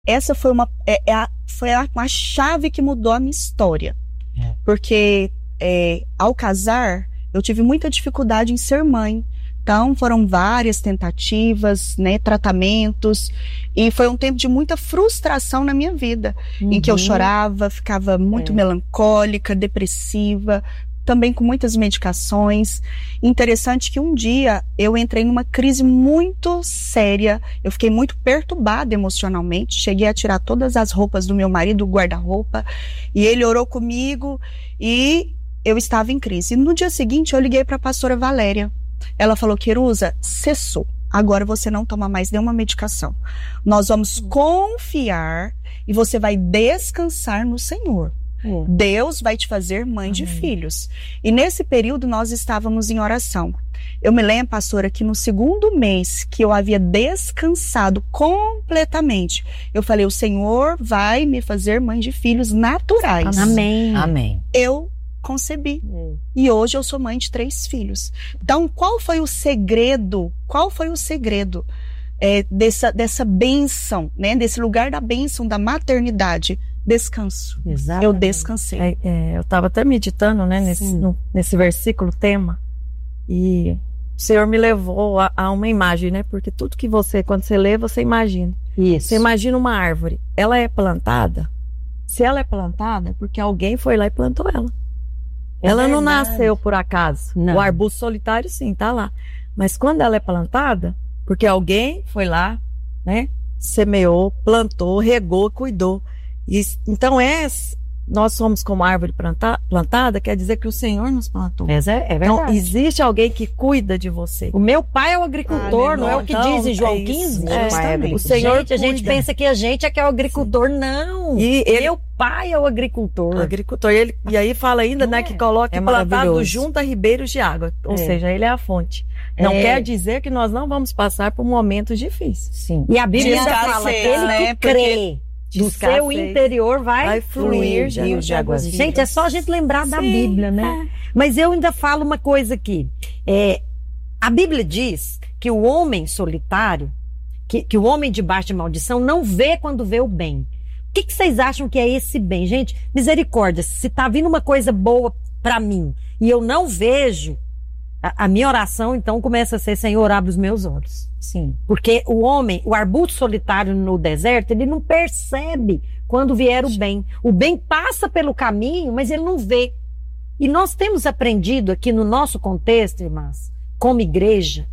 essa foi uma chave que mudou a minha história. Porque ao casar, eu tive muita dificuldade em ser mãe. Então, foram várias tentativas, né, tratamentos, e foi um tempo de muita frustração na minha vida, em que eu chorava, ficava muito melancólica, depressiva, também com muitas medicações. Interessante que um dia eu entrei numa crise muito séria, eu fiquei muito perturbada emocionalmente, cheguei a tirar todas as roupas do meu marido do guarda-roupa, e ele orou comigo, e eu estava em crise. E no dia seguinte eu liguei para a pastora Valéria. Ela falou: Querusa, cessou. Agora você não toma mais nenhuma medicação. Nós vamos confiar e você vai descansar no Senhor. Deus vai te fazer mãe de filhos. E nesse período nós estávamos em oração. Eu me lembro, pastora, que no segundo mês que eu havia descansado completamente, eu falei: o Senhor vai me fazer mãe de filhos naturais. Amém. Amém. Eu concebi. E hoje eu sou mãe de 3 filhos. Então, qual foi o segredo? Dessa bênção, né? Desse lugar da bênção, da maternidade? Descanso. Exatamente. Eu descansei. Eu estava até meditando, né, nesse versículo tema, e o Senhor me levou a uma imagem, né? Porque tudo que quando você lê, você imagina. Isso. Você imagina uma árvore. Ela é plantada. Se ela é plantada, é porque alguém foi lá e plantou ela. Ela não nasceu por acaso. Não. O arbusto solitário, sim, tá lá. Mas quando ela é plantada, porque alguém foi lá, né? Semeou, plantou, regou, cuidou. Então, nós somos como árvore plantada, quer dizer que o Senhor nos plantou. É verdade. Então, existe alguém que cuida de você. O meu pai é o agricultor, não é o que diz em João 15? O Senhor a gente pensa que a gente é que é o agricultor. Não. Meu pai é o agricultor. E aí fala ainda, né, que coloca plantado junto a ribeiros de água. Ou seja, ele é a fonte. Não quer dizer que nós não vamos passar por momentos difíceis. Sim. E a Bíblia fala que ele que crê. Do seu interior vai fluir rios de águas vivas. Gente, é só a gente lembrar da Bíblia, né? Mas eu ainda falo uma coisa aqui. A Bíblia diz que o homem solitário, que o homem debaixo de maldição não vê quando vê o bem. O que vocês acham que é esse bem? Gente, misericórdia, se tá vindo uma coisa boa pra mim e eu não vejo, a minha oração então começa a ser: Senhor, abre os meus olhos. Sim. Porque o arbusto solitário no deserto, ele não percebe quando vier o bem. O bem passa pelo caminho, mas ele não vê. E nós temos aprendido aqui no nosso contexto, irmãs, como igreja,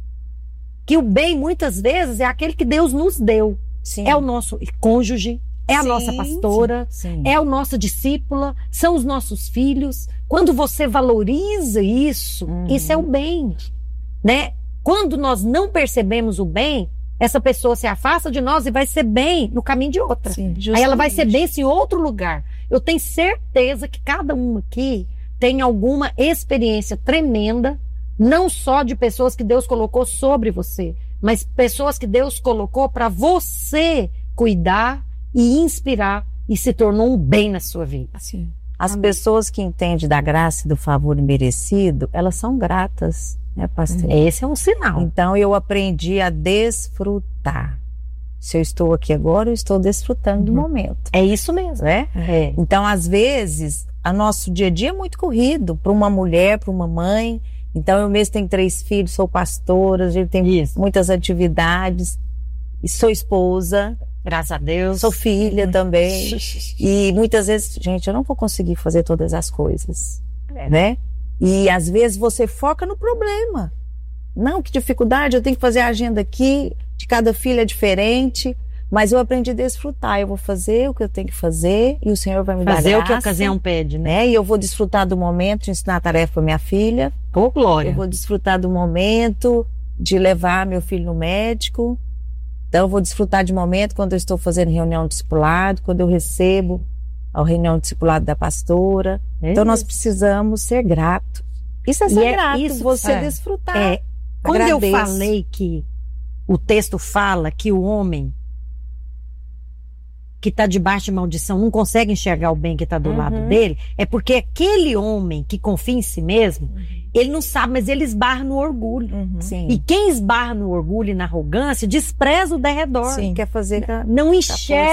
que o bem muitas vezes é aquele que Deus nos deu. Sim. É o nosso cônjuge, é a nossa pastora, é a nossa discípula, são os nossos filhos. Quando você valoriza isso, isso é o bem, né? Quando nós não percebemos o bem, essa pessoa se afasta de nós e vai ser bem no caminho de outra. Sim, aí ela vai ser bem em outro lugar. Eu tenho certeza que cada um aqui tem alguma experiência tremenda, não só de pessoas que Deus colocou sobre você, mas pessoas que Deus colocou para você cuidar e inspirar, e se tornou um bem na sua vida. Sim. As pessoas que entendem da graça e do favor imerecido, elas são gratas, né, pastor? Esse é um sinal. Então eu aprendi a desfrutar. Se eu estou aqui agora, eu estou desfrutando do momento. É isso mesmo. Né? Então, às vezes, o nosso dia a dia é muito corrido para uma mulher, para uma mãe. Então, eu mesmo tenho 3 filhos, sou pastora, a gente tem muitas atividades, e sou esposa. Graças a Deus. Sou filha também. E muitas vezes, gente, eu não vou conseguir fazer todas as coisas, né? E às vezes você foca no problema. Não, que dificuldade, eu tenho que fazer a agenda aqui, de cada filha é diferente, mas eu aprendi a desfrutar. Eu vou fazer o que eu tenho que fazer e o Senhor vai me dar graça. Fazer o que a ocasião pede, né? E eu vou desfrutar do momento de ensinar a tarefa para minha filha. Ô, glória. Eu vou desfrutar do momento de levar meu filho no médico. Então, eu vou desfrutar de momento quando eu estou fazendo reunião de discipulado, quando eu recebo a reunião de discipulado da pastora. Então, nós precisamos ser gratos. Isso é ser grato, você desfrutar. Quando eu falei que o texto fala que o homem que está debaixo de maldição não consegue enxergar o bem que está do lado dele, é porque aquele homem que confia em si mesmo, ele não sabe, mas ele esbarra no orgulho. E quem esbarra no orgulho e na arrogância despreza o derredor. Sim, quer fazer... Não enxerga